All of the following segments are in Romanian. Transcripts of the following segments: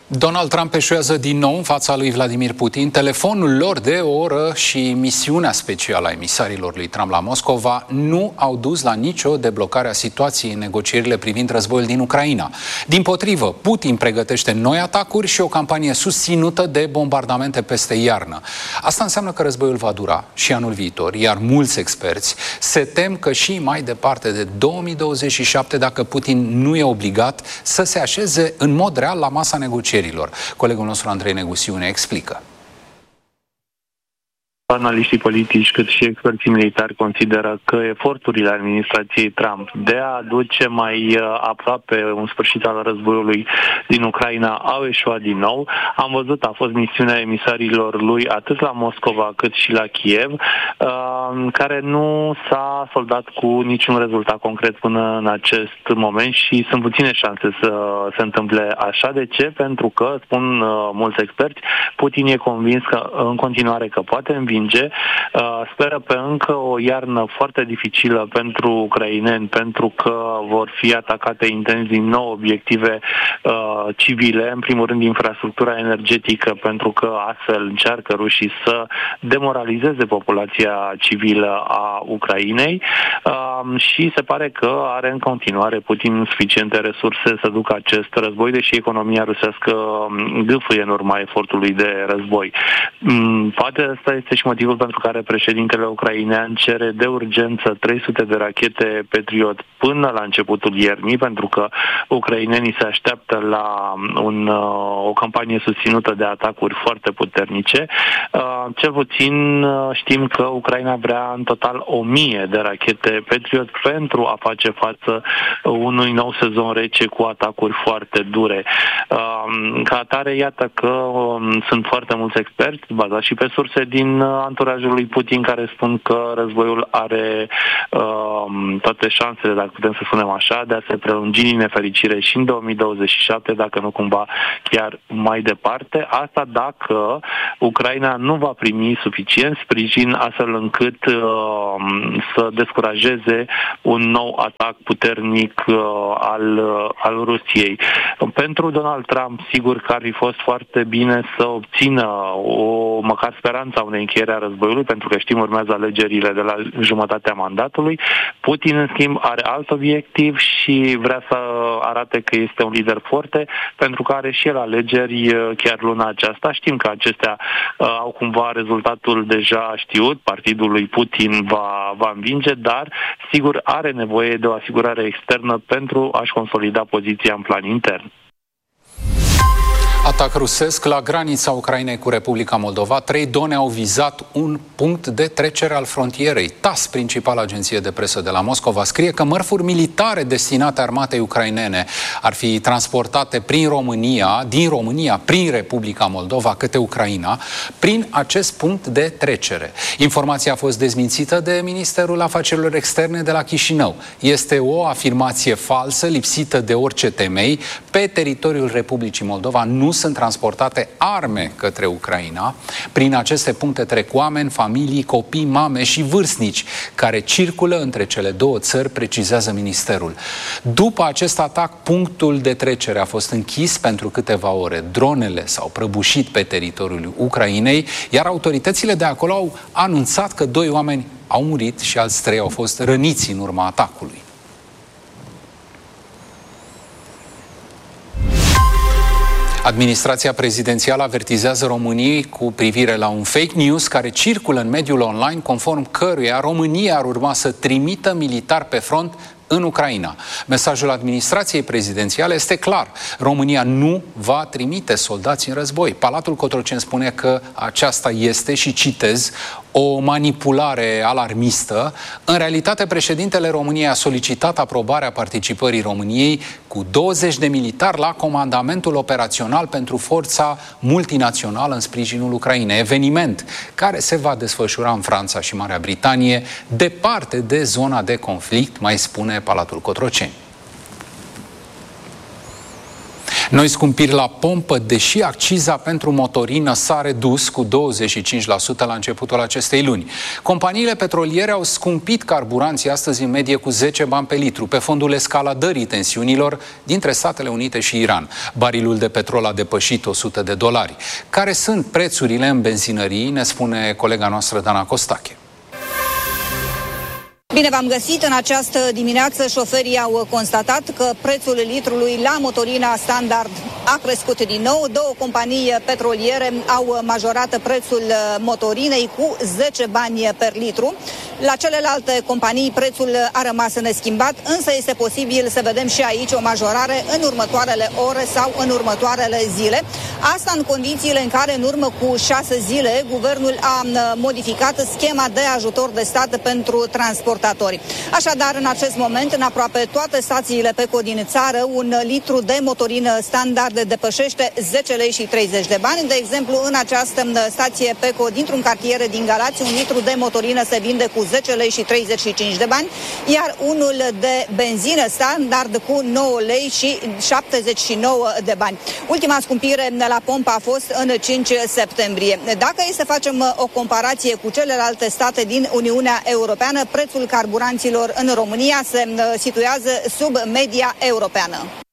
Donald Trump eșuează din nou în fața lui Vladimir Putin. Telefonul lor de o oră și misiunea specială a emisarilor lui Trump la Moscova nu au dus la nicio deblocare a situației în negocierile privind războiul din Ucraina. Dimpotrivă, Putin pregătește noi atacuri și o campanie susținută de bombardamente peste iarnă. Asta înseamnă că războiul va dura și anul viitor, iar mulți experți se tem că și mai departe de 2027, dacă Putin nu e obligat să se așeze în mod real la masa negocierilor. Colegul nostru Andrei Negusiu ne explică. Analiștii politici cât și experții militari consideră că eforturile administrației Trump de a aduce mai aproape un sfârșit al războiului din Ucraina au eșuat din nou. Am văzut, a fost misiunea emisarilor lui atât la Moscova cât și la Kiev, care nu s-a soldat cu niciun rezultat concret până în acest moment și sunt puține șanse să se întâmple așa. De ce? Pentru că, spun mulți experți, Putin e convins că în continuare că poate învinge. Speră pe încă o iarnă foarte dificilă pentru ucraineni, pentru că vor fi atacate intens din nou obiective civile, în primul rând infrastructura energetică, pentru că astfel încearcă rușii să demoralizeze populația civilă a Ucrainei și se pare că are în continuare Putin suficiente resurse să ducă acest război, deși economia rusească gâfâie în urma efortului de război. Poate asta este și motivul pentru care președintele ucrainean cere de urgență 300 de rachete Patriot până la începutul iernii, pentru că ucrainenii se așteaptă la o campanie susținută de atacuri foarte puternice. Cel puțin știm că Ucraina vrea în total 1000 de rachete Patriot pentru a face față unui nou sezon rece cu atacuri foarte dure. Ca atare, iată că sunt foarte mulți experți, bazați și pe surse din anturajul lui Putin, care spun că războiul are toate șansele, dacă putem să spunem așa, de a se prelungi din nefericire și în 2027, dacă nu cumva chiar mai departe. Asta dacă Ucraina nu va primi suficient sprijin astfel încât să descurajeze un nou atac puternic al Rusiei. Pentru Donald Trump, sigur că ar fi fost foarte bine să obțină măcar speranța unei încheiere a războiului, pentru că știm, urmează alegerile de la jumătatea mandatului. Putin, în schimb, are alt obiectiv și vrea să arate că este un lider forte, pentru că are și el alegeri chiar luna aceasta. Știm că acestea au cumva rezultatul deja știut, partidul lui Putin va învinge, dar sigur are nevoie de o asigurare externă pentru a-și consolida poziția în plan intern. Atac rusesc la granița Ucrainei cu Republica Moldova. 3 drone au vizat un punct de trecere al frontierei. TASS, principala agenție de presă de la Moscova, scrie că mărfuri militare destinate armatei ucrainene ar fi transportate din România prin Republica Moldova către Ucraina prin acest punct de trecere. Informația a fost dezmințită de Ministerul Afacerilor Externe de la Chișinău. Este o afirmație falsă, lipsită de orice temei. Pe teritoriul Republicii Moldova nu sunt transportate arme către Ucraina. Prin aceste puncte trec oameni, familii, copii, mame și vârstnici care circulă între cele două țări, precizează ministerul. După acest atac, punctul de trecere a fost închis pentru câteva ore. Dronele s-au prăbușit pe teritoriul Ucrainei, iar autoritățile de acolo au anunțat că 2 oameni au murit și alți 3 au fost răniți în urma atacului. Administrația prezidențială avertizează României cu privire la un fake news care circulă în mediul online, conform căruia România ar urma să trimită militari pe front în Ucraina. Mesajul administrației prezidențiale este clar. România nu va trimite soldați în război. Palatul Cotroceni spune că aceasta este, și citez, o manipulare alarmistă. În realitate, președintele României a solicitat aprobarea participării României cu 20 de militari la comandamentul operațional pentru forța multinațională în sprijinul Ucrainei. Eveniment care se va desfășura în Franța și Marea Britanie, departe de zona de conflict, mai spune Palatul Cotroceni. Noi scumpiri la pompă, deși acciza pentru motorină s-a redus cu 25% la începutul acestei luni. Companiile petroliere au scumpit carburanții astăzi în medie cu 10 bani pe litru, pe fondul escaladării tensiunilor dintre Statele Unite și Iran. Barilul de petrol a depășit $100. Care sunt prețurile în benzinării, ne spune colega noastră Dana Costache. Bine v-am găsit! În această dimineață șoferii au constatat că prețul litrului la motorina standard a crescut din nou. Două companii petroliere au majorat prețul motorinei cu 10 bani per litru. La celelalte companii prețul a rămas neschimbat, însă este posibil să vedem și aici o majorare în următoarele ore sau în următoarele zile. Asta în condițiile în care în urmă cu 6 zile guvernul a modificat schema de ajutor de stat pentru transportatori. Așadar, în acest moment, în aproape toate stațiile PECO din țară, un litru de motorină standard depășește 10 lei și 30 de bani. De exemplu, în această stație PECO dintr-un cartier din Galați, un litru de motorină se vinde cu 10 lei și 35 de bani, iar unul de benzină standard cu 9 lei și 79 de bani. Ultima scumpire la pompă a fost în 5 septembrie. Dacă e să facem o comparație cu celelalte state din Uniunea Europeană, prețul carburanților în România se situează sub media europeană.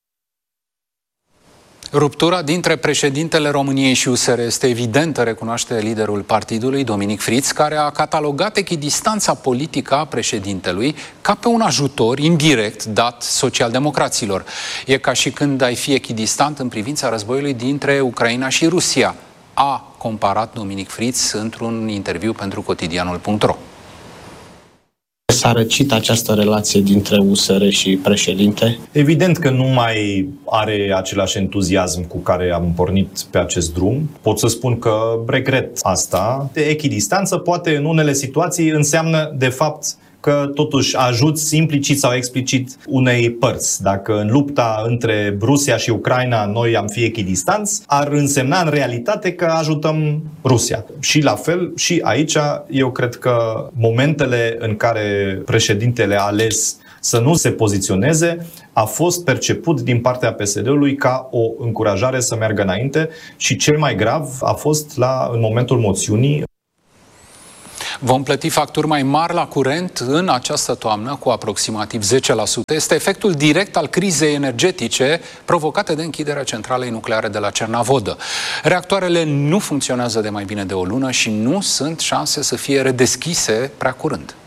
Ruptura dintre președintele României și USR este evidentă, recunoaște liderul partidului, Dominic Friț, care a catalogat echidistanța politică a președintelui ca pe un ajutor indirect dat socialdemocraților. E ca și când ai fi echidistant în privința războiului dintre Ucraina și Rusia, a comparat Dominic Friț într-un interviu pentru cotidianul.ro. S-a răcit această relație dintre USR și președinte? Evident că nu mai are același entuziasm cu care am pornit pe acest drum. Pot să spun că regret asta. Echidistanță poate în unele situații înseamnă de fapt că totuși ajuți implicit sau explicit unei părți. Dacă în lupta între Rusia și Ucraina noi am fi echidistanți, ar însemna în realitate că ajutăm Rusia. Și la fel, și aici, eu cred că momentele în care președintele a ales să nu se poziționeze a fost perceput din partea PSD-ului ca o încurajare să meargă înainte și cel mai grav a fost în momentul moțiunii. Vom plăti facturi mai mari la curent în această toamnă cu aproximativ 10%. Este efectul direct al crizei energetice provocate de închiderea centralei nucleare de la Cernavodă. Reactoarele nu funcționează de mai bine de o lună și nu sunt șanse să fie redeschise prea curând.